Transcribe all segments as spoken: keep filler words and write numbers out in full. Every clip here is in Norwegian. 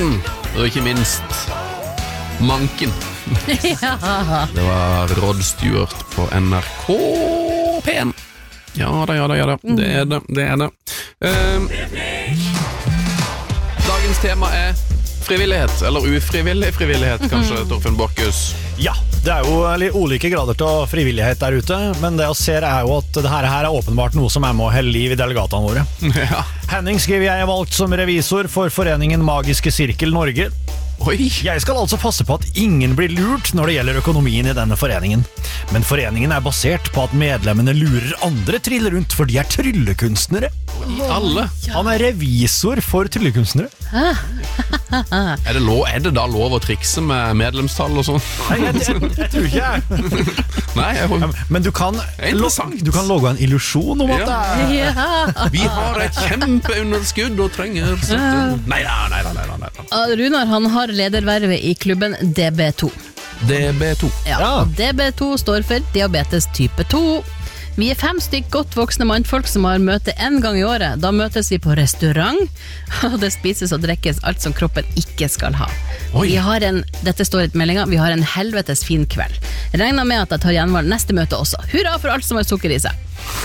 Idretten, og ikke minst manken. Ja. Det var Rod Stewart på N R K P en. Ja da, ja da, ja da. Det er det, det er det. Um, dagens tema er frivillighet, eller ufrivillig frivillighet, kanskje, Torfinn Borchhus. Ja, det er jo litt ulike grader til frivillighet der ute, men det jeg ser er jo at det her er åpenbart noe som er med å helle liv i delegatene våre. Ja. Henning skriver jeg er valgt som revisor for foreningen Magiske Sirkel Norge. Oi. Jeg skal altså passe på at ingen blir lurt når det gjelder økonomien i denne foreningen. Men foreningen er basert på at medlemmene lurer andre triller rundt, for de er tryllekunstnere. I alle. Han er revisor for tryllekunstnere. Er det, lov, er det da lov å trikse med medlemstall og sånn? Nei, jeg, jeg, jeg tror ikke jeg. Nei, jeg... Men du kan, du kan logge en illusjon om at det er... Ja. Vi har et kjempeunderskudd og trenger støtte. Nei da, nei da, nei da, nei da. Runar, han har ledervervet i klubben D B to. D B to. Ja, og D B to står for diabetes type to. Vi er fem stykk godt voksne mannfolk som har møte en gang i året. Da møtes vi på restaurant, og det spises og drekkes alt som kroppen ikke skal ha. Oi. Vi har en, dette står i meldingen, vi har en helvetes fin kveld. Jeg regner med at jeg tar gjenvalg neste møte også. Hurra for alt som har sukker i seg.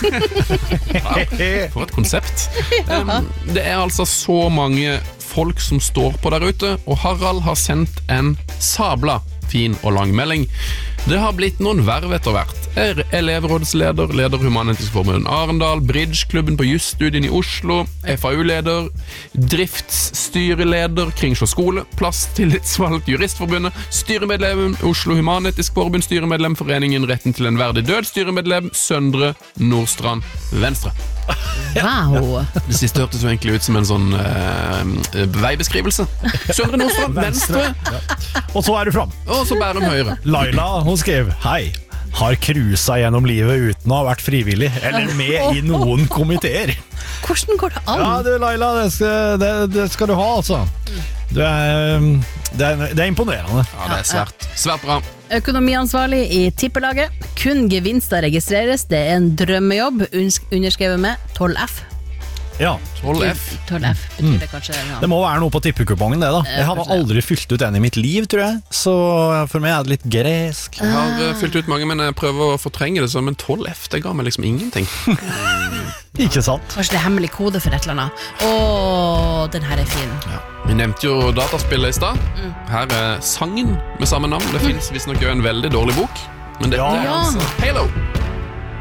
For et konsept. Um, det er altså så mange folk som står på der ute, og Harald har sendt en sabla fin og lang melding. Det har blitt noen verv etter hvert. Er elevrådsleder, leder Human-Etisk Forbund Arendal, Bridge-klubben på Jusstudien i Oslo, F A U-leder, driftsstyreleder, Kringsjå skole, plass tillitsvalgt Juristforbundet, styremedlem Oslo Human-Etisk Forbund, styremedlem Foreningen Retten til en verdig død, styremedlem Søndre Nordstrand Venstre. Wow. Det siste hørtes jo egentlig ut som en sånn uh, veibeskrivelse. Søndre Nordstrand Venstre. Ja. Og så er du frem. Og så Bærum Høyre. Laila, hun skrev, hei, har cruiset gjennom livet uten å ha vært frivillig, eller med i noen komiteer. Hvordan går det an? Ja, du Laila, det skal, det, det skal du ha, altså. Du er, det, er, det er imponerende. Ja, det er svært, svært bra. Økonomiansvarlig i tippelaget. Kun gevinster registreres. Det er en drømmejobb, underskrevet med tolv F. Ja, tolv F. tolv F betyr det kanskje. Ja. Det må være noe på tippekupongen det da. Jeg har aldri fylt ut en i mitt liv, tror jeg. Så for meg er det litt gresk. Jeg har uh, fylt ut mange, men jeg prøver å fortrenge det, så, men tolv F, det ga meg liksom ingenting. Ikke sant? Kanskje det er hemmelig kode for et eller annet. Åh, den her er fin. Ja. Vi nevnte jo dataspillet i sted. Mm. Her er sangen med samme navn. Det finnes visst nok jo en veldig dårlig bok, men dette Ja. er altså Halo.